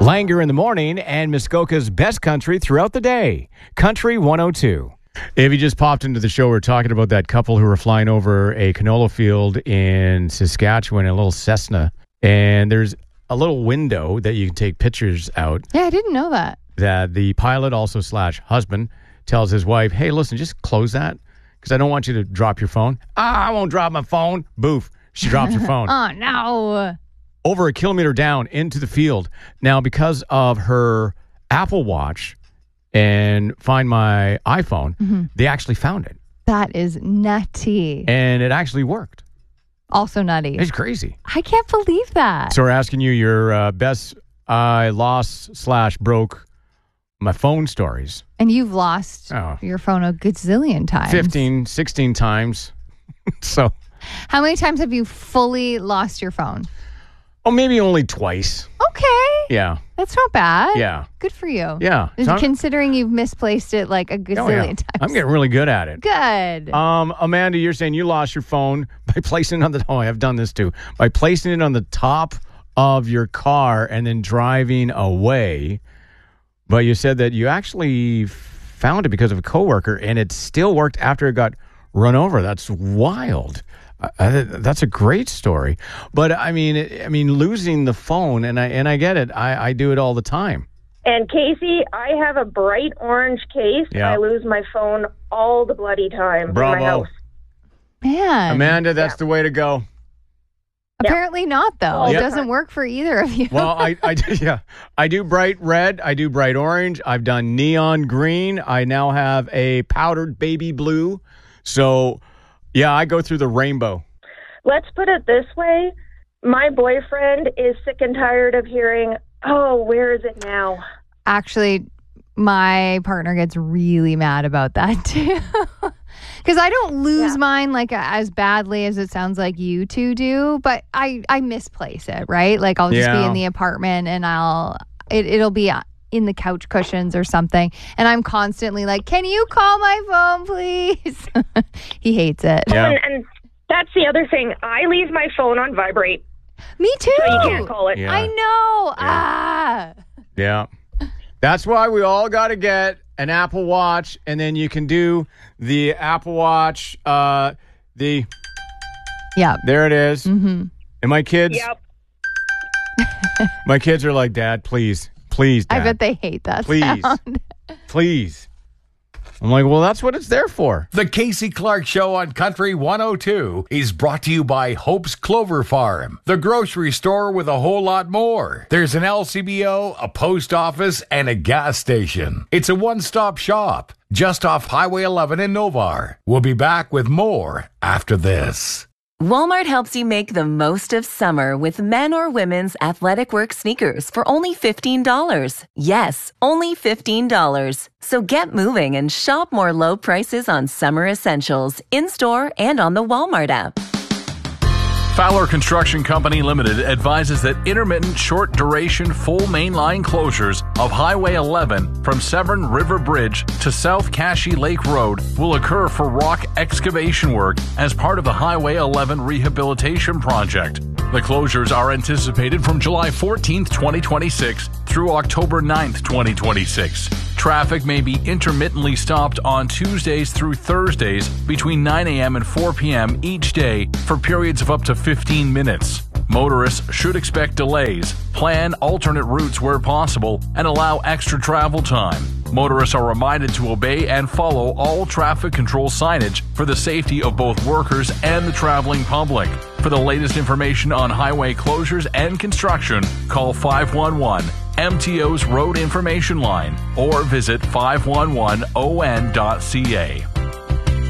Langer in the morning and Muskoka's best country throughout the day. Country 102. If you just popped into the show, we're talking about that couple who were flying over a canola field in Saskatchewan, a little Cessna. And there's a little window that you can take pictures out. Yeah, I didn't know that. That the pilot also / husband tells his wife, hey, listen, just close that because I don't want you to drop your phone. I won't drop my phone. Boof. She drops her phone. Oh, no. Over a kilometer down into the field. Now, because of her Apple Watch and Find My iPhone, they actually found it. That is nutty. And it actually worked. Also nutty. It's crazy. I can't believe that. So we're asking you your best I lost / broke my phone stories. And you've lost your phone a gazillion times. 15, 16 times. So. How many times have you fully lost your phone? Oh, maybe only twice. Okay. Yeah. That's not bad. Yeah. Good for you. Yeah. Considering you've misplaced it like a gazillion times. I'm getting really good at it. Good. Amanda, you're saying you lost your phone by placing it on the... Oh, I've done this too. By placing it on the top of your car and then driving away. But you said that you actually found it because of a coworker and it still worked after it got run over. That's wild. That's a great story, but I mean, losing the phone, and I get it. I do it all the time. And Casey, I have a bright orange case. Yeah. I lose my phone all the bloody time. Bravo, in my house. Man, Amanda, that's the way to go. Apparently not, though. It doesn't work for either of you. Well, I do bright red. I do bright orange. I've done neon green. I now have a powdered baby blue. So. Yeah, I go through the rainbow. Let's put it this way. My boyfriend is sick and tired of hearing, oh, where is it now? Actually, my partner gets really mad about that, too. Because I don't lose mine like as badly as it sounds like you two do, but I misplace it, right? Like I'll just be in the apartment and it'll be in the couch cushions or something. And I'm constantly like, can you call my phone, please? He hates it. Yeah. And that's the other thing. I leave my phone on vibrate. Me too. So you can't call it. Yeah. I know. Yeah. That's why we all got to get an Apple Watch, and then you can do the Apple Watch, There it is. Mm-hmm. And my kids, my kids are like, Dad, please, Dad. I bet they hate that sound. Please. I'm like, well, that's what it's there for. The Casey Clark Show on Country 102 is brought to you by Hope's Clover Farm, the grocery store with a whole lot more. There's an LCBO, a post office, and a gas station. It's a one-stop shop just off Highway 11 in Novar. We'll be back with more after this. Walmart helps you make the most of summer with men or women's athletic work sneakers for only $15. Yes, only $15. So get moving and shop more low prices on summer essentials in-store and on the Walmart app. Fowler Construction Company Limited advises that intermittent short-duration full mainline closures of Highway 11 from Severn River Bridge to South Cashy Lake Road will occur for rock excavation work as part of the Highway 11 rehabilitation project. The closures are anticipated from July 14th, 2026 through October 9th, 2026. Traffic may be intermittently stopped on Tuesdays through Thursdays between 9 a.m. and 4 p.m. each day for periods of up to 15 minutes. Motorists should expect delays, plan alternate routes where possible, and allow extra travel time. Motorists are reminded to obey and follow all traffic control signage for the safety of both workers and the traveling public. For the latest information on highway closures and construction, call 511 MTO's Road Information Line or visit 511on.ca.